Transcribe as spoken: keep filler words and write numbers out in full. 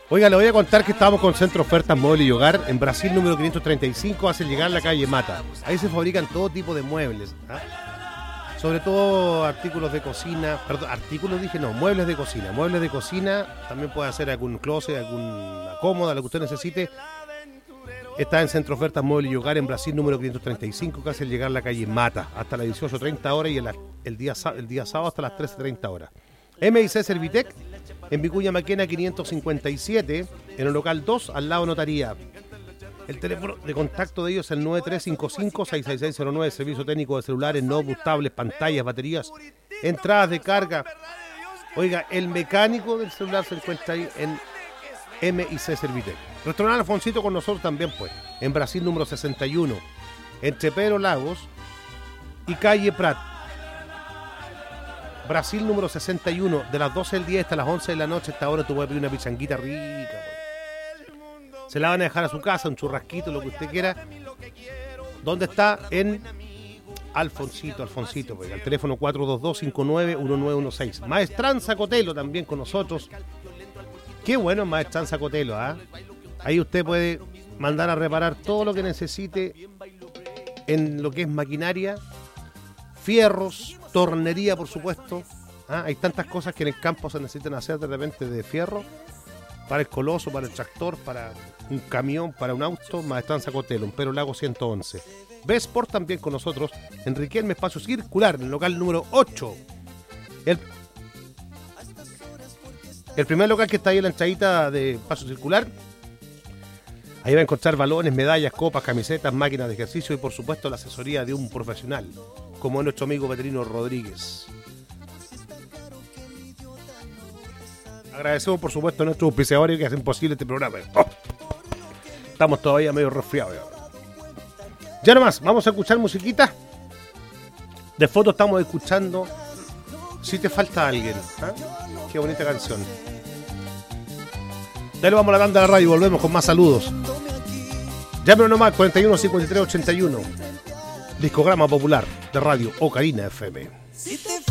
Oiga, le voy a contar que estábamos con Centro Ofertas Muebles y Hogar en Brasil número quinientos treinta y cinco, hace llegar a la calle Mata. Ahí se fabrican todo tipo de muebles, ¿ah? Sobre todo artículos de cocina, perdón, artículos dije no, muebles de cocina, muebles de cocina, también puede hacer algún closet, alguna cómoda, lo que usted necesite. Está en Centro Ofertas Muebles y Hogar en Brasil número quinientos treinta y cinco, casi al llegar a la calle Mata, hasta las dieciocho treinta horas y el, el, día, el día sábado hasta las trece treinta horas. M I C Servitec en Vicuña Maquena quinientos cincuenta y siete, en el local dos, al lado notaría. El teléfono de contacto de ellos es el nueve tres cinco cinco, seis seis seis cero nueve, servicio técnico de celulares, notebooks, tablets, pantallas, baterías, entradas de carga. Oiga, el mecánico del celular se encuentra ahí en M I C Servitec. Restaurante Alfonsito con nosotros también, pues, en Brasil número sesenta y uno, entre Pedro Lagos y calle Prat. Brasil número sesenta y uno, de las doce del día hasta las once de la noche. Hasta ahora tú puedes pedir una pichanguita rica, pues. Se la van a dejar a su casa, un churrasquito, lo que usted quiera. ¿Dónde está? En Alfonsito, Alfonsito, pues, al teléfono cuatro dos dos, cinco nueve uno nueve uno seis. Maestranza Cotelo también con nosotros. Qué bueno Maestranza Cotelo, ¿ah? ¿eh? Ahí usted puede mandar a reparar todo lo que necesite en lo que es maquinaria, fierros, tornería, por supuesto. ¿Ah? Hay tantas cosas que en el campo se necesitan hacer de repente de fierro, para el coloso, para el tractor, para un camión, para un auto. Maestranza Cotelo, en Pedro Lago ciento once. B-Sport también con nosotros, en Riquelme Espacio Circular, en el local número ocho. El, el primer local que está ahí en la entradita de Espacio Circular. Ahí va a encontrar balones, medallas, copas, camisetas, máquinas de ejercicio y por supuesto la asesoría de un profesional, como es nuestro amigo Veterino Rodríguez. Agradecemos por supuesto a nuestros auspiciadores que hacen posible este programa. ¡Oh! Estamos todavía medio resfriados. Ya nomás, vamos a escuchar musiquita. De foto estamos escuchando Si te falta alguien. ¿Ah? Qué bonita canción. Dale, vamos a la tanda de la radio y volvemos con más saludos. Llámenos nomás, cuarenta y uno cincuenta y tres ochenta y uno. Discograma popular de Radio Ocarina F M.